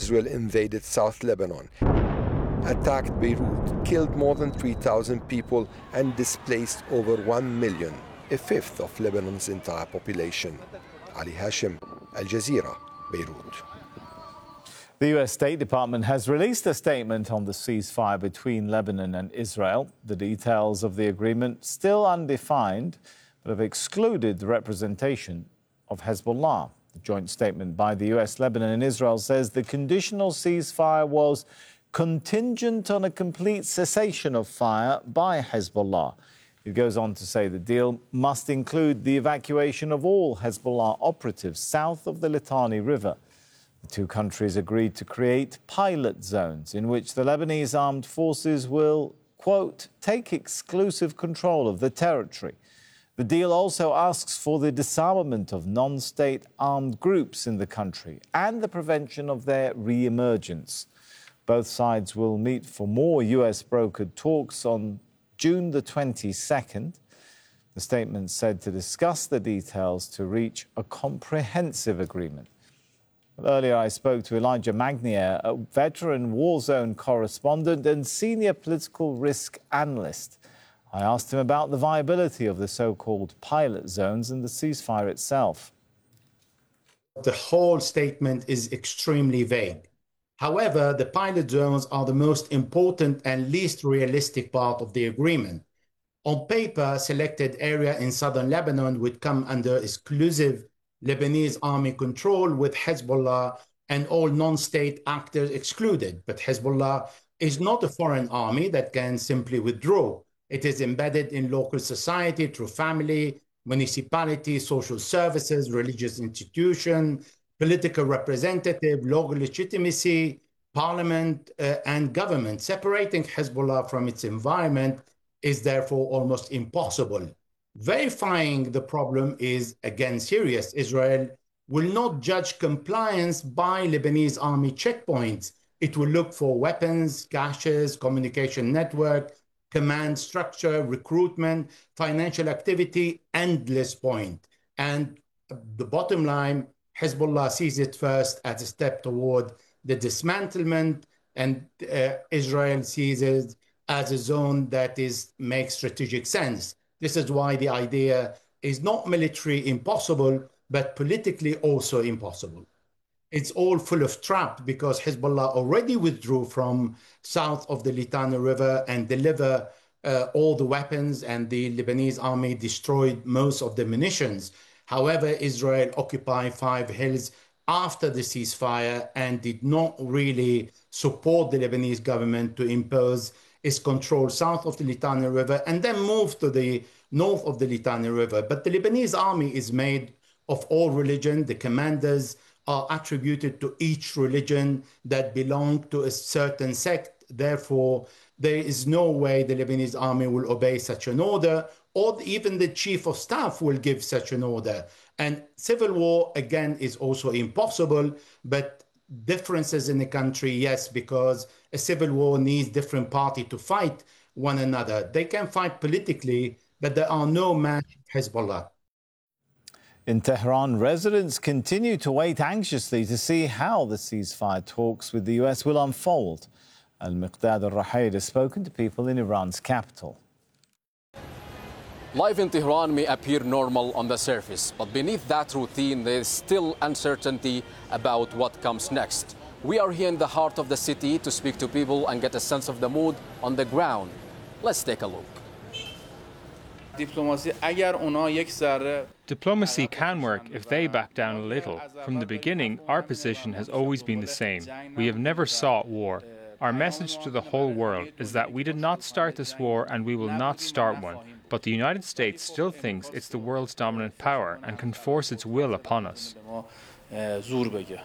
Israel invaded South Lebanon, attacked Beirut, killed more than 3,000 people, and displaced over 1 million, a fifth of Lebanon's entire population. Ali Hashim, Al Jazeera, Beirut. The US State Department has released a statement on the ceasefire between Lebanon and Israel. The details of the agreement still undefined, but have excluded the representation of Hezbollah. The joint statement by the US, Lebanon and Israel says the conditional ceasefire was contingent on a complete cessation of fire by Hezbollah. It goes on to say the deal must include the evacuation of all Hezbollah operatives south of the Litani River. The two countries agreed to create pilot zones in which the Lebanese armed forces will, quote, take exclusive control of the territory. The deal also asks for the disarmament of non-state armed groups in the country and the prevention of their re-emergence. Both sides will meet for more US-brokered talks on June the 22nd. The statement said to discuss the details to reach a comprehensive agreement. Earlier, I spoke to Elijah Magnier, a veteran war zone correspondent and senior political risk analyst. I asked him about the viability of the so-called pilot zones and the ceasefire itself. The whole statement is extremely vague. However, the pilot zones are the most important and least realistic part of the agreement. On paper, selected area in southern Lebanon would come under exclusive Lebanese army control with Hezbollah and all non-state actors excluded. But Hezbollah is not a foreign army that can simply withdraw. It is embedded in local society through family, municipality, social services, religious institution, political representative, local legitimacy, parliament, and government. Separating Hezbollah from its environment is therefore almost impossible. Verifying the problem is, again, serious. Israel will not judge compliance by Lebanese army checkpoints. It will look for weapons, caches, communication network, command structure, recruitment, financial activity, endless point. And the bottom line, Hezbollah sees it first as a step toward the dismantlement, and Israel sees it as a zone that makes strategic sense. This is why the idea is not military impossible, but politically also impossible. It's all full of trap because Hezbollah already withdrew from south of the Litani River and deliver all the weapons, and the Lebanese army destroyed most of the munitions. However, Israel occupied 5 hills after the ceasefire and did not really support the Lebanese government to impose its control south of the Litani River and then move to the north of the Litani River. But the Lebanese army is made of all religion. The commanders are attributed to each religion that belong to a certain sect. Therefore, there is no way the Lebanese army will obey such an order, or even the chief of staff will give such an order. And civil war, again, is also impossible, but differences in the country, yes, because a civil war needs different parties to fight one another. They can fight politically, but there are no match Hezbollah. In Tehran, residents continue to wait anxiously to see how the ceasefire talks with the US will unfold. Al-Miqdad al-Rahaid has spoken to people in Iran's capital. Life in Tehran may appear normal on the surface, but beneath that routine, there is still uncertainty about what comes next. We are here in the heart of the city to speak to people and get a sense of the mood on the ground. Let's take a look. Diplomacy can work if they back down a little. From the beginning, our position has always been the same. We have never sought war. Our message to the whole world is that we did not start this war and we will not start one. But the United States still thinks it's the world's dominant power and can force its will upon us. The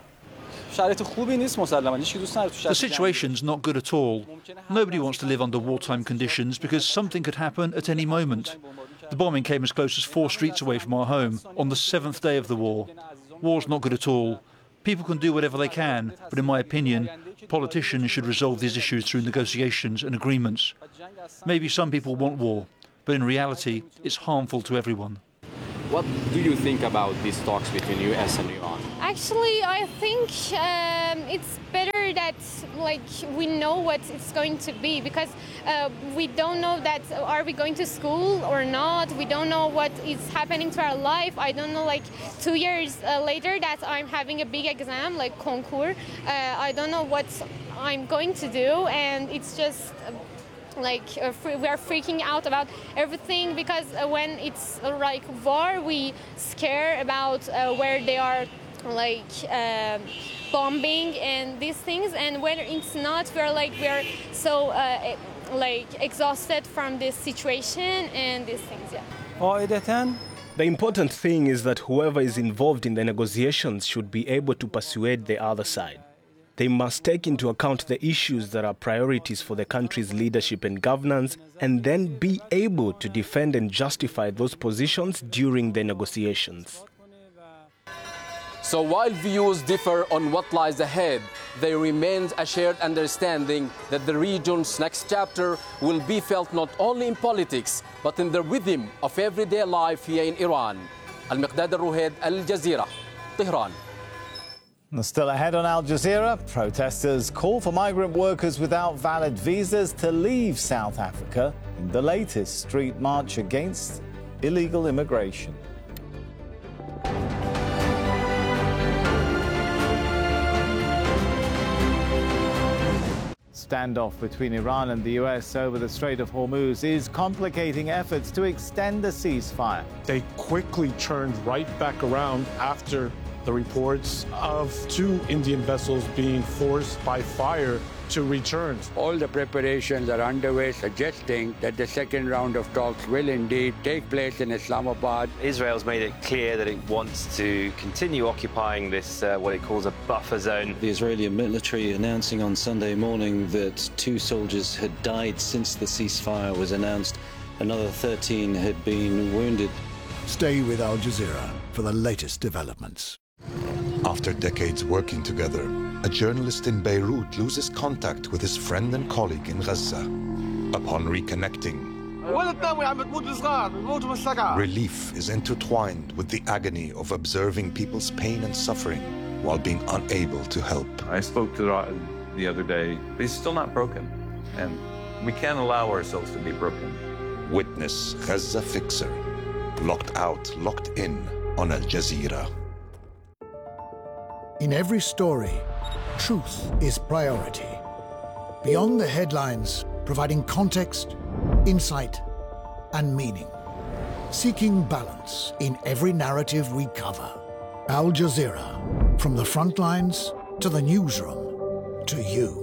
situation's not good at all. Nobody wants to live under wartime conditions because something could happen at any moment. The bombing came as close as 4 streets away from our home on the 7th day of the war. War's not good at all. People can do whatever they can, but in my opinion, politicians should resolve these issues through negotiations and agreements. Maybe some people want war, but in reality, it's harmful to everyone. What do you think about these talks between US and Iran? Actually, I think it's better that we know what it's going to be, because we don't know that are we going to school or not. We don't know what is happening to our life. I don't know 2 years later that I'm having a big exam like concours. I don't know what I'm going to do, and it's just we are freaking out about everything, because when it's war, we scare about where they are bombing and these things, and when it's not, we're so exhausted from this situation and these things. The important thing is that whoever is involved in the negotiations should be able to persuade the other side. They must take into account the issues that are priorities for the country's leadership and governance, and then be able to defend and justify those positions during the negotiations. So while views differ on what lies ahead, there remains a shared understanding that the region's next chapter will be felt not only in politics, but in the rhythm of everyday life here in Iran. Al-Miqdad Al-Ruhaid, Al Jazeera, Tehran. Still ahead on Al Jazeera, protesters call for migrant workers without valid visas to leave South Africa in the latest street march against illegal immigration. Standoff between Iran and the US over the Strait of Hormuz is complicating efforts to extend the ceasefire. They quickly turned right back around after the reports of 2 Indian vessels being forced by fire to return. All the preparations are underway, suggesting that the second round of talks will indeed take place in Islamabad. Israel's made it clear that it wants to continue occupying this, what it calls a buffer zone. The Israeli military announcing on Sunday morning that 2 soldiers had died since the ceasefire was announced. Another 13 had been wounded. Stay with Al Jazeera for the latest developments. After decades working together, a journalist in Beirut loses contact with his friend and colleague in Gaza. Upon reconnecting, relief is intertwined with the agony of observing people's pain and suffering while being unable to help. I spoke to Ra'ad the other day, but he's still not broken, and we can't allow ourselves to be broken. Witness Gaza Fixer, locked out, locked in on Al Jazeera. In every story, truth is priority. Beyond the headlines, providing context, insight, and meaning. Seeking balance in every narrative we cover. Al Jazeera, from the front lines to the newsroom to you.